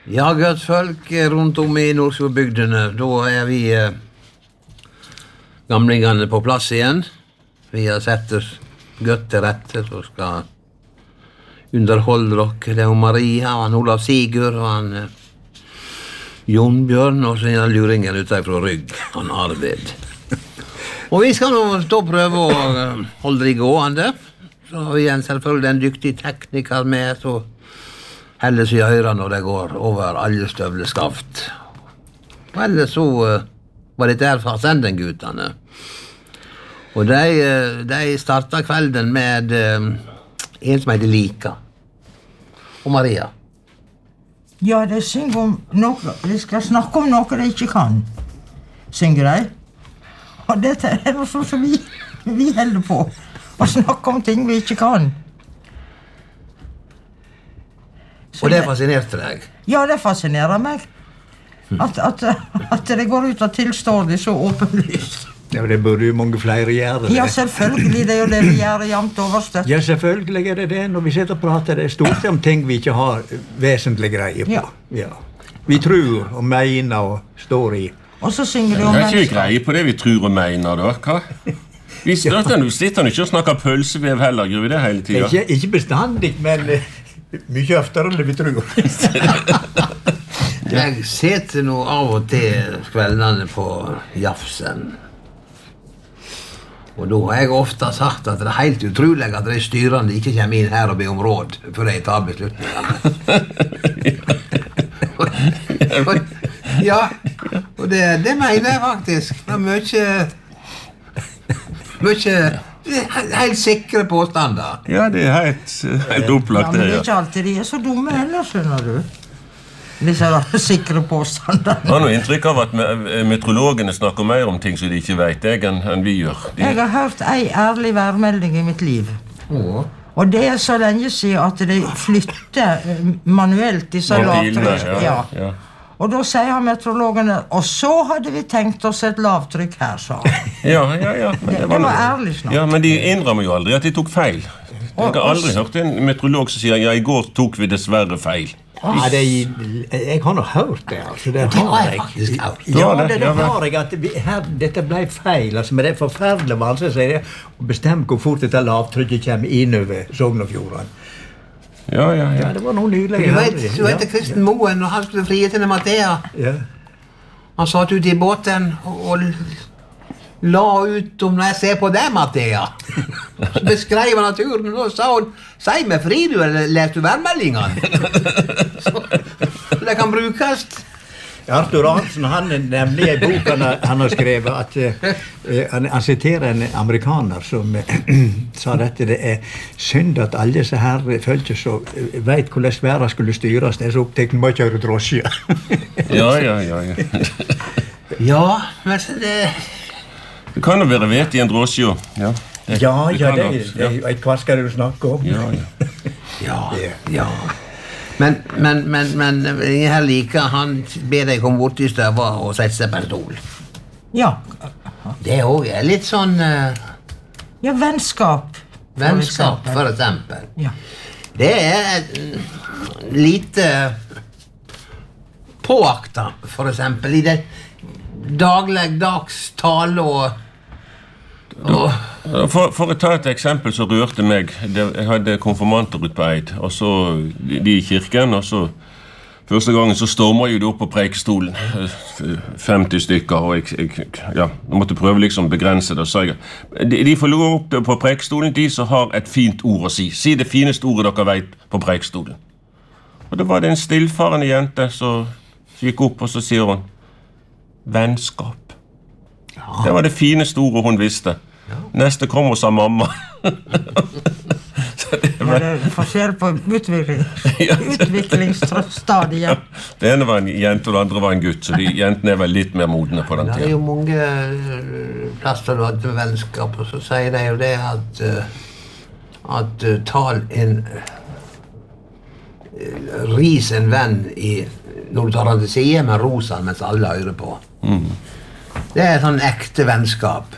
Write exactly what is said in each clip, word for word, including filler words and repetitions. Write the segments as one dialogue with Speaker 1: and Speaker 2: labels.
Speaker 1: Ja, godt folk rundt om i Nordfjordbygdene. Da er vi eh, gamlingene på plass igjen. Vi har sett oss godt til rette og skal underholde dere. Det er Maria, han Olav Sigurd, og han eh, Jon Bjørn, og så er han luringen ute fra Rygg, han Arvid. Og vi skal nå stå og prøve å uh, holde det gående. Så har vi en selvfølgelig en dyktig tekniker med, så heller så jeg hører når det går over alle støvleskaft. Og ellers så uh, var det der fra Senden-guttene. Og de, uh, de startet kvelden med uh, en som heter Lika. Og Maria.
Speaker 2: Ja, de synger om noe, de skal snakke om noe de ikke kan. Synger de? Og dette er noe sånn som vi, vi holder på. Å snakke om ting vi ikke kan. Så
Speaker 1: og det fascinerte deg?
Speaker 2: Ja, det fascinerer meg. At, at, at det går ut og tilstår det så åpenlyst.
Speaker 3: Ja, det burde jo mange flere gjøre det.
Speaker 2: Ja, selvfølgelig, det er jo det vi gjør jevnt overstøtt.
Speaker 3: Ja, selvfølgelig er det det. Når vi sitter og prater, det er stort om ting vi ikke har vesentlig greie på.
Speaker 2: Ja.
Speaker 3: Ja. Vi tror og mener og står i.
Speaker 2: Og så synger de om
Speaker 4: mennesker. Det er ikke greie på det vi tror og mener, da. Hva? Vi sitter ja. ikke og snakker pølsevev heller, gjør vi det hele tiden?
Speaker 3: Ikke, ikke bestandig, men uh, mye oftere enn vi tror.
Speaker 1: Jeg sitter nå av og til kveldene på Jafsen. Og da har jeg ofte sagt at det er helt utrolig at de styrende ikke kommer inn her og ber om råd før de tar beslutningene. Ja, og det, det mener jeg faktisk. Det er mye, mye helt sikre påstander.
Speaker 4: Ja, det er helt, helt opplagt.
Speaker 2: Ja, men det er ikke alltid de er så dumme heller, skjønner du. Disse sikre påstander.
Speaker 4: Jeg har noe inntrykk av at meteorologene snakker mer om ting som de ikke vet jeg, enn, enn vi gjør. De...
Speaker 2: Jeg har hørt en ærlig værmelding i mitt liv.
Speaker 1: Åh.
Speaker 2: Og det er så lenge siden at de flytter manuelt disse lavtrykk.
Speaker 4: Ja, ja, ja.
Speaker 2: Og da sier meteorologene, og så hadde vi tenkt oss et lavtrykk her, sa han.
Speaker 4: Ja, ja, ja. Men
Speaker 2: det,
Speaker 4: det, var
Speaker 2: det var ærlig snart.
Speaker 4: Ja, men de innrømmer jo aldri at de tok feil. Jeg har aldri hørt en meteorolog som sier, ja, i går tok vi dessverre feil.
Speaker 3: Ja, det, jeg har nå hørt det, altså. Det har jeg faktisk hørt. Ja, det, det, det har jeg, at vi, her, dette ble feil, altså, men det er forferdelig vanskelig, sier jeg, å bestemme hvor fort dette lavtrykket kommer innover Sognefjorden.
Speaker 4: Ja, ja, ja.
Speaker 3: Ja, det var noe nydelig.
Speaker 1: Du vet, du vet Kristen Moen, når han skulle frie til Mathea.
Speaker 3: Ja. Han
Speaker 1: satt ut i båten og la ut om når jeg ser på deg, Mathea. Så beskrev han naturen, og sa hun, «Sei meg fri du, eller leser du værmeldingene?» Så det kan brukes.
Speaker 3: Arthur Arntzen, han nemlig i boken han har skrevet at uh, han, han siterer en amerikaner som uh, sa dette, det er synd at alle disse her følger så uh, vet hvordan verden skulle styres, det er så opptekne med å kjøre drosje.
Speaker 4: Ja, ja, ja, ja.
Speaker 1: Ja, men det...
Speaker 4: Det kan jo være vet i en drosje, ja. Det,
Speaker 3: ja,
Speaker 4: det
Speaker 3: ja, det,
Speaker 4: det,
Speaker 3: det, det, hva skal du snakke om?
Speaker 4: Ja, ja.
Speaker 1: Ja, ja. Men, men, men, men ingen her liker, han ber deg komme bort i støva og sette seg på en stol.
Speaker 2: Ja.
Speaker 1: Det er også litt sånn... Uh,
Speaker 2: ja, vennskap.
Speaker 1: Vennskap, for eksempel.
Speaker 2: Ja.
Speaker 1: Det er lite påakta, for eksempel, i det dagligdags tale og... og
Speaker 4: For, for å ta et eksempel så rørte meg, jeg hadde konfirmanter ut på Eid, og så de i kirken, og så første gangen så stormer jo de opp på preikestolen, femti stykker, og jeg, jeg ja, jeg måtte prøve liksom å begrense det, og så jeg, de, de får lov opp på preikestolen, de som har et fint ord å si. Si det fineste ordet dere vet på preikestolen. Og da var det en stillfarende jente som gikk opp, og så sier hun, vennskap. Ja. Det var det fineste ordet hun visste. Ja. Neste kom og sa mamma.
Speaker 2: Så det, var... ja, det er forskjell på utvikling. utviklingsstadiet.
Speaker 4: Ja. Det ene var en jente, og det andre var en gutt, så de jentene er vel litt mer modne på den tiden.
Speaker 1: Det er jo mange plasser du hadde vennskap, og så sier de jo det at, at uh, tal en uh, ris en venn i, når du tar han til side, men rosa mens alle hører på. Mm. Det er sånn ekte vennskap.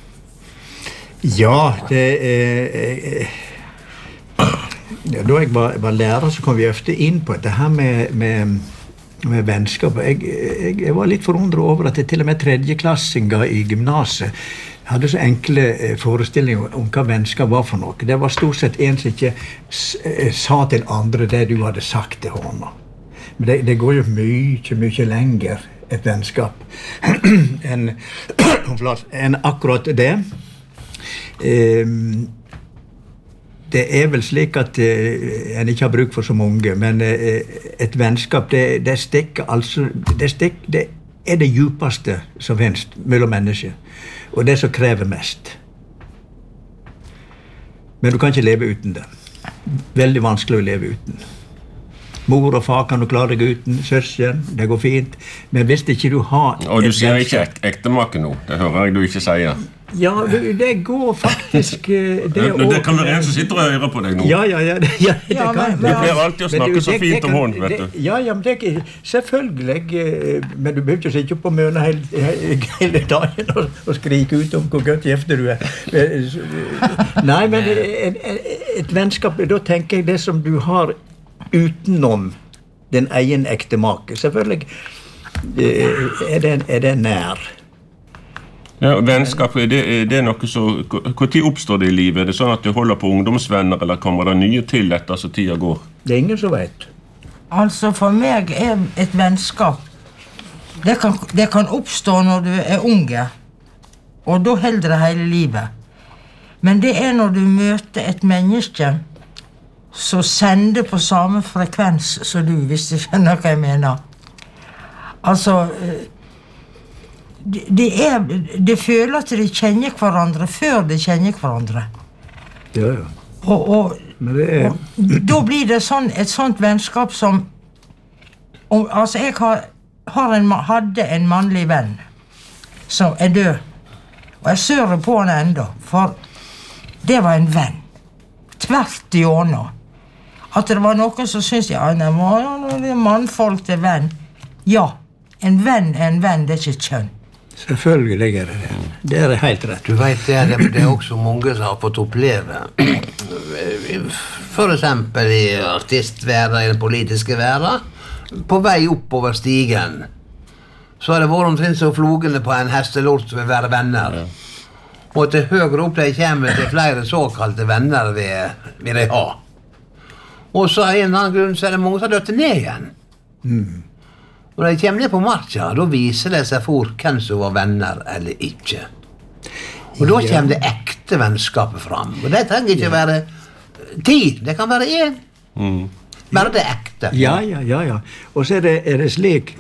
Speaker 3: Ja, det er... Eh, ja, da jeg var, var lærer, så kom vi ofte inn på det her med, med med vennskap. Jeg, jeg, jeg var litt forundret over at det til og med tredjeklassinger i gymnaset hadde så enkle forestillinger om hva vennskap var for noe. Det var stort sett en som ikke sa til andre det du hadde sagt til henne. Men det, det går jo mye, mye lenger et vennskap enn en akkurat det. Um, Det er vel slik at uh, en ikke har bruk for så mange, men uh, et vennskap, det, det stikker altså, det, stikk, det er det djupeste som finnes mellom mennesker, og det som krever mest. Men du kan ikke leve uten det. Veldig vanskelig å leve uten. Mor og far kan du klare deg uten, søsken, det går fint, men hvis ikke du har...
Speaker 4: Og du sier ikke ek ektemake nå, det hører jeg du ikke sier.
Speaker 3: Ja, det går faktisk... Det,
Speaker 4: det, det kan være en som sitter og hører på deg nå.
Speaker 3: Ja, ja, ja, det, ja, det
Speaker 2: ja,
Speaker 3: kan.
Speaker 4: Du pleier alltid å snakke så fint om hånd, vet du.
Speaker 3: Ja, ja, men det er selvfølgelig, men du behøver ikke sitte på møna hele, hele dagen og, og skrike ut om hvor godt gifte du er. Nei, men et, et vennskap, da tenker jeg det som du har utenom den egen ekte make. Selvfølgelig er det, er det nær.
Speaker 4: Ja, vennskap, er det, er det noe så... Hvor tid oppstår det i livet? Er det sånn at du holder på ungdomsvenner, eller kommer det nye til etter så tida går?
Speaker 3: Det er ingen som vet.
Speaker 2: Altså, for meg er et vennskap, det kan, det kan oppstå når du er unge, og da holder det hele livet. Men det er når du møter et menneske som sender på samme frekvens som du, hvis du skjønner hva jeg mener. Altså... De, er, de føler at de kjenner hverandre før de kjenner hverandre.
Speaker 3: Ja, ja.
Speaker 2: Og, og,
Speaker 3: Men det er...
Speaker 2: og da blir det sånn, et sånt vennskap som... Og, altså, jeg har, har en, hadde en mannlig venn som er død. Og jeg sører på han enda, for det var en venn. Tvert i årene. At det var noen som synes, ja, det er mannfolk til venn. Ja, en venn er en venn, det er ikke kjønn.
Speaker 3: Selvfølgelig er det det. Det er helt rett.
Speaker 1: Du vet det, det, det er også mange som har fått oppleve. For eksempel i artistverden, i den politiske verden, på vei oppover stigen, så har det vært omtrent så flogene på en hestelort som vil være venner. Ja. Og til høyre opp de kommer til flere såkalte venner vi, vi de har. Og så av en eller annen grunn så er det mange som har døtt ned igjen.
Speaker 3: Mm.
Speaker 1: Når de kommer ned på marka, da viser det seg for hvem som var venner eller ikke. Og da kommer det ekte vennskapet fram. Og det trenger ikke være tid, det kan være en. Mm. Bare det ekte.
Speaker 3: Ja, ja, ja, ja. Og så er det, er det slik,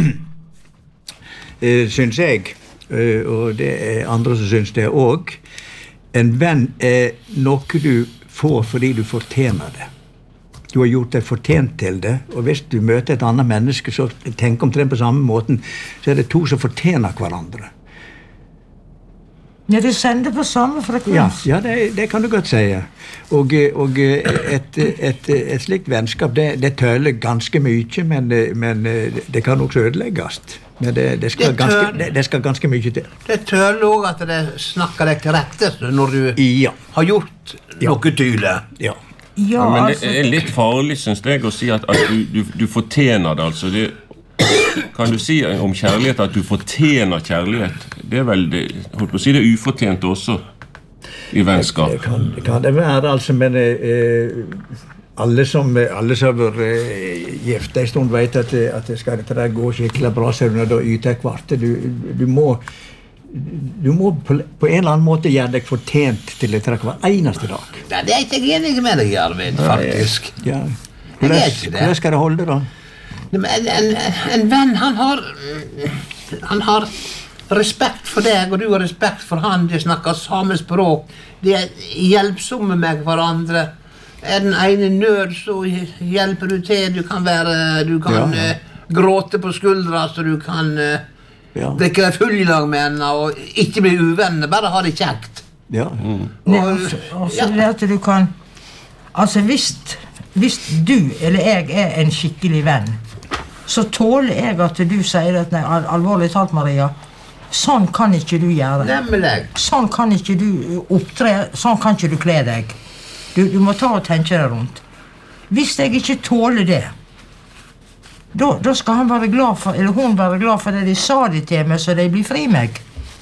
Speaker 3: synes jeg, og det er andre som synes det også, en venn er noe du får fordi du fortjener det. Du har gjort deg fortjent til det, og hvis du møter et annet menneske, så tenk omtrent på samme måten, så er det to som fortjener hverandre.
Speaker 2: Ja, de sender på samme frekvens.
Speaker 3: Ja, ja det, det kan du godt si. Og, og et, et, et slikt vennskap, det, det tøler ganske mye, men, men det kan også ødelegges. Men det, det, skal det, ganske, det, det skal ganske mye til.
Speaker 1: Det tøler også at det snakker deg til rette når du
Speaker 3: ja.
Speaker 1: har gjort
Speaker 3: ja.
Speaker 1: noe tydelig.
Speaker 3: Ja.
Speaker 2: Ja,
Speaker 4: ja, men det
Speaker 2: altså...
Speaker 4: er litt farlig, synes jeg, å si at, at du, du, du fortjener det, altså. Det, kan du si om kjærlighet at du fortjener kjærlighet? Det er vel det, holdt på å si det ufortjent også i vennskap.
Speaker 3: Det kan det, kan det være, altså, men eh, alle som, alle som har vært eh, gifte en stund vet at, at det skal det gå skikkelig bra, så når du yter kvart. Du, du må... Du må på, på en eller annen måte gjøre deg fortjent til det hver eneste dag.
Speaker 1: Ja, det er ikke jeg enig med deg, Arvid, faktisk.
Speaker 3: Ja. Hvordan skal det holde, da?
Speaker 1: En, en, en venn, han har, han har respekt for deg, og du har respekt for han. De snakker samme språk. De er hjelpsomme med hverandre. Er den ene nød, så hjelper du til. Du kan, være, du kan ja. uh, gråte på skuldra, så du kan... Uh, Ja. drikke deg full i lag med henne og ikke bli uvenner, bare ha det kjekt.
Speaker 3: Ja. Mm.
Speaker 2: Og, og så det at du kan altså hvis, hvis du eller jeg er en skikkelig venn, så tåler jeg at du sier at nei, alvorlig talt, Maria, sånn kan ikke du gjøre.
Speaker 1: Nemlig.
Speaker 2: Sånn kan ikke du opptre, sånn kan ikke du kle deg. Du, du må ta og tenke deg rundt. Hvis jeg ikke tåler det, da, da skal han være glad for, eller hun være glad for det de sa de til meg, så de blir fri meg.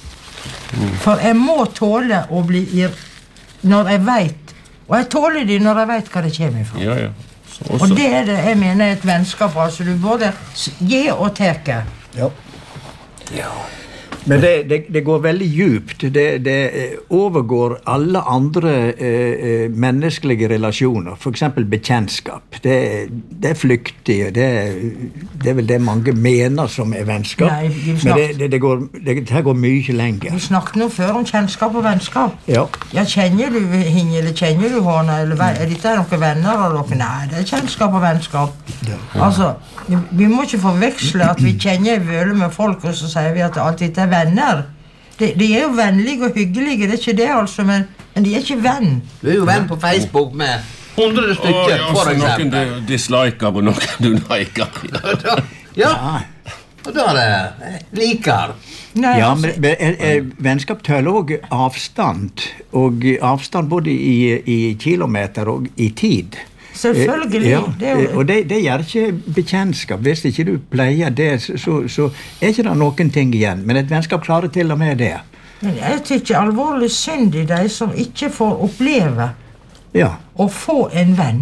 Speaker 2: Mm. For jeg må tåle å bli ir når jeg vet, og jeg tåler de når jeg vet hva det kommer ifra.
Speaker 4: Ja, ja.
Speaker 2: Og det er det jeg mener er et vennskap, altså du både gi og teke.
Speaker 3: Ja. Ja. Men det, det, det går veldig djupt. Det, det overgår alle andre eh, menneskelige relasjoner. For eksempel bekjentskap. Det, det er flyktig. Det, det er vel det mange mener som er vennskap.
Speaker 2: Nei,
Speaker 3: Men det, det, det, går, det, det går mye lenger.
Speaker 2: Vi snakket nå før om kjennskap og vennskap.
Speaker 3: Ja.
Speaker 2: Ja, kjenner du henne, eller kjenner du henne, eller er dette noen venner av dere? Nei, det er kjennskap og vennskap. Ja. Altså, vi, vi må ikke forveksle at vi kjenner vøle med folk, og så sier vi at alltid er venner. De, de er jo vennlige og hyggelige, det er ikke det altså, men, men de er ikke venn.
Speaker 1: Du er jo venn på Facebook med hundre stykker,
Speaker 4: oh, ja,
Speaker 1: for eksempel.
Speaker 4: Noen du disliker og noen du liker.
Speaker 1: Ja, og da er det liker.
Speaker 2: Nei,
Speaker 3: ja,
Speaker 2: altså,
Speaker 3: men, men er, er, vennskap tøler også avstand, og avstand både i, i kilometer og i tid.
Speaker 2: Selvfølgelig.
Speaker 3: Ja,
Speaker 2: det er jo...
Speaker 3: og det, det gjør ikke bekjentskap. Hvis ikke du pleier det, så, så er ikke det noen ting igjen. Men et vennskap klarer til og med det.
Speaker 2: Men jeg tykker alvorlig synd i de som ikke får oppleve
Speaker 3: ja.
Speaker 2: å få en venn.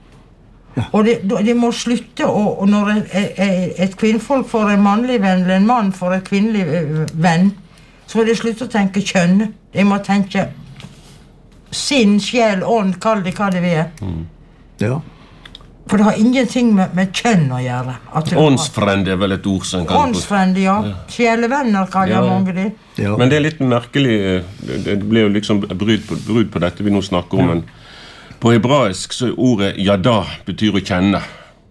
Speaker 3: Ja.
Speaker 2: Og de, de må slutte, og, og når et, et kvinnfolk får en mannlig venn, eller en mann får en kvinnelig venn, så må de slutte å tenke kjønn. De må tenke sinn, sjel, ånd, kall det hva det vil.
Speaker 3: Mm. Ja.
Speaker 2: For det har ingenting med, med kjønn å gjøre.
Speaker 4: Åndsfrende er vel et ord som kan...
Speaker 2: Åndsfrende, ja. ja. Sjelevenner kaller ja, ja. mange de.
Speaker 3: Ja.
Speaker 4: Men det er litt merkelig, det ble jo liksom brud på, brud på dette vi nå snakker om, ja. Men på hebraisk så ordet yada betyr å kjenne.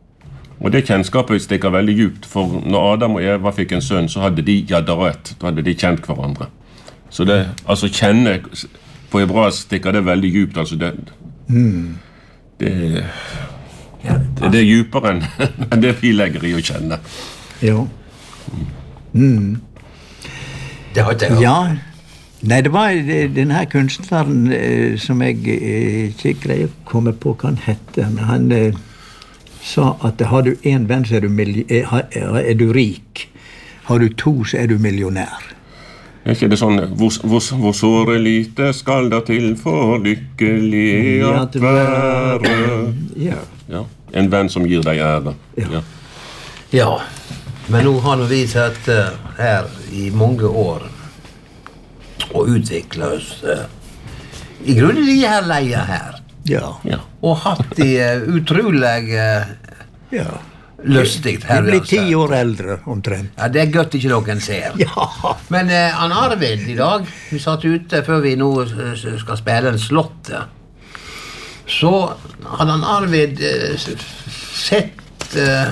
Speaker 4: Og det kjennskapet stikker veldig djupt, for når Adam og Eva fikk en sønn, så hadde de yadaret, da hadde de kjent hverandre. Så det, altså kjenne, på hebraisk stikker det veldig djupt, altså det... Mm. Det, det, det er djupere enn det vi legger i å kjenne.
Speaker 3: Ja. Mm.
Speaker 1: Det har ikke jeg.
Speaker 3: Ja. Nei, det var denne kunstneren eh, som jeg eh, ikke greier å komme på hva han hette. Men han eh, sa at har du en venn, så er du, er, er du rik. Har du to, så er du millionær.
Speaker 4: Er ikke det sånn, hvor, hvor, hvor såre lite skal da til for lykkelig at være?
Speaker 3: Ja.
Speaker 4: Ja. En venn som gir deg ære.
Speaker 3: Ja.
Speaker 4: Ja.
Speaker 1: Ja, men nå har vi sett uh, her i mange år og utviklet oss uh, i grunnen de her leia her.
Speaker 3: Ja.
Speaker 4: Ja.
Speaker 1: Og hatt de uh, utrolig uh,
Speaker 3: Ja.
Speaker 1: Lustigt her.
Speaker 3: Vi blir ti år eldre omtrent.
Speaker 1: Ja, det er godt ikke noen ser.
Speaker 3: Ja.
Speaker 1: Men eh, han Arvid i dag, vi satt ute før vi nå skal spille en slott, så hadde han Arvid eh, sett eh,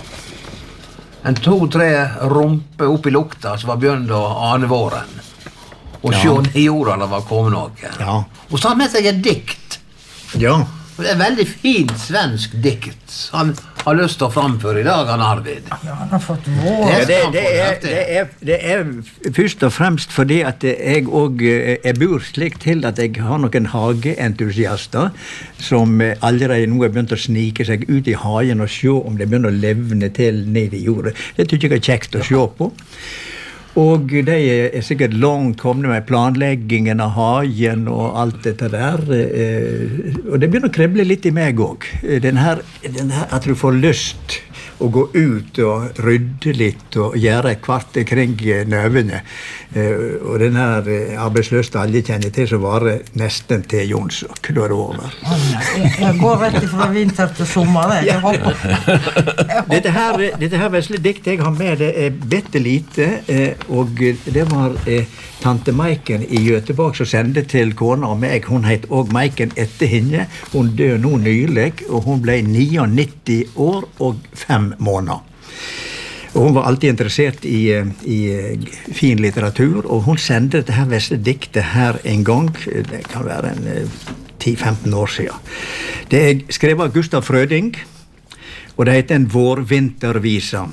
Speaker 1: en to-tre rumpe opp i lukta som var begynt å ane våren. Og
Speaker 3: Ja.
Speaker 1: se i jorda det var kommet noe.
Speaker 3: Ja.
Speaker 1: Og så har han med seg et dikt.
Speaker 3: Ja.
Speaker 1: Det er et veldig fint svensk dikt. Han har lyst til å framføre i dag, han Arvid.
Speaker 2: Ja, han har fått vår.
Speaker 3: Ja, det, det, er, det, er, det er først og fremst fordi at jeg også, jeg bor slik til at jeg har noen hageentusiaster som allerede nå er begynt å snike seg ut i hagen og se om det begynner å levne til ned i jordet. Det tykker jeg er kjekt å se på. Og de er sikkert langt kommet med planleggingen av hagen og alt dette der. Og det begynner å kreble litt i meg også. Den her, den her, at du får lyst å gå ut og rydde litt og gjøre et kvart kring nøvene. Og den her arbeidsløste alle kjenner til som varer nesten til Jonsok. Da er det over.
Speaker 2: Jeg, jeg går rett fra vinter til sommer. Jeg håper. Jeg håper.
Speaker 3: Dette her, dette her vesle dikt jeg har med, det er bitte lite, og det var tante Maiken i Göteborg som sendte til kona og meg. Hun het også Maiken etter henne. Hun døde nå nylig, og hun ble nittini år og fem måneder. Og hun var alltid interessert i, i fin litteratur, og hun sendte dette her vesle diktet her en gang. Det kan være en ti til femten år siden. Det er skrevet av Gustav Frøding, og det heter en vårvintervisa.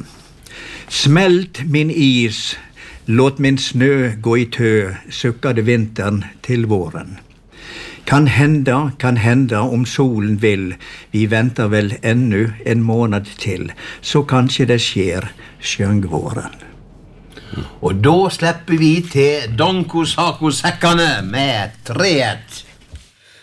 Speaker 3: Smelt min is, låt min snø gå i tø, sukkade vinteren til våren. Kan hända, kan hända om solen vill. Vi väntar väl ännu en månad till. Så kanske det sker, sjöng våren.
Speaker 1: Og da slipper vi til Donko Sako Sekkane med treet.